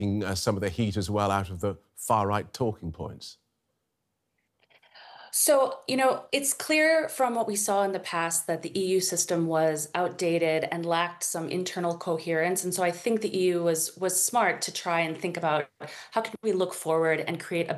some of the heat as well out of the far-right talking points? So, it's clear from what we saw in the past that the EU system was outdated and lacked some internal coherence. And so I think the EU was smart to try and think about how can we look forward and create a